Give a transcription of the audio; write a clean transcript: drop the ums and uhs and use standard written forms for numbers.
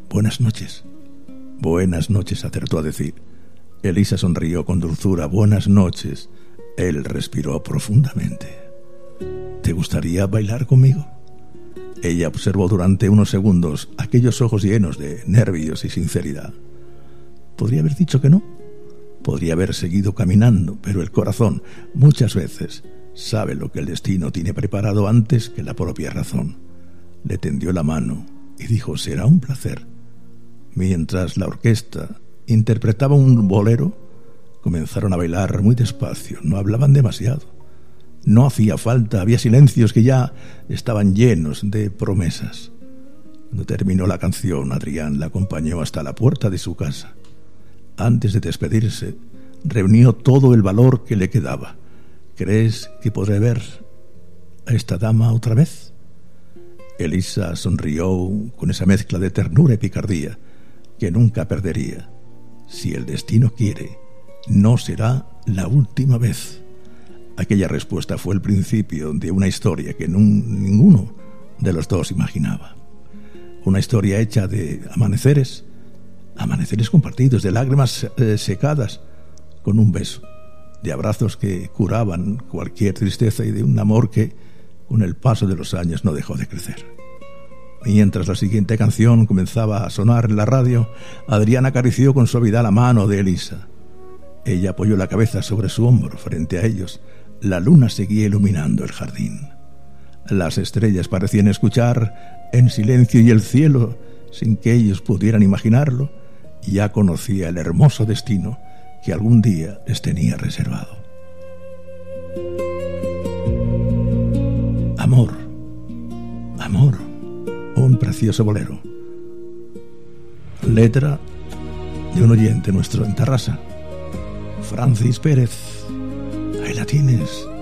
Buenas noches. Buenas noches, acertó a decir. Elisa sonrió con dulzura. Buenas noches. Él respiró profundamente. ¿Te gustaría bailar conmigo? Ella observó durante unos segundos aquellos ojos llenos de nervios y sinceridad. Podría haber dicho que no. Podría haber seguido caminando, pero el corazón, muchas veces, sabe lo que el destino tiene preparado antes que la propia razón. Le tendió la mano y dijo: será un placer. Mientras la orquesta interpretaba un bolero, comenzaron a bailar muy despacio. No hablaban demasiado. No hacía falta, había silencios que ya estaban llenos de promesas. Cuando terminó la canción, Adrián la acompañó hasta la puerta de su casa. Antes de despedirse, reunió todo el valor que le quedaba. ¿Crees que podré ver a esta dama otra vez? Elisa sonrió con esa mezcla de ternura y picardía que nunca perdería. Si el destino quiere, no será la última vez. Aquella respuesta fue el principio de una historia que ninguno de los dos imaginaba. Una historia hecha de amaneceres compartidos, de lágrimas secadas con un beso, de abrazos que curaban cualquier tristeza y de un amor que, con el paso de los años, no dejó de crecer. Mientras la siguiente canción comenzaba a sonar en la radio, Adrián acarició con suavidad la mano de Elisa. Ella apoyó la cabeza sobre su hombro. Frente a ellos, la luna seguía iluminando el jardín. Las estrellas parecían escuchar en silencio y el cielo, sin que ellos pudieran imaginarlo, ya conocía el hermoso destino que algún día les tenía reservado. Amor, amor, un precioso bolero. Letra de un oyente nuestro en Tarrasa, Francis Pérez. Ahí la tienes.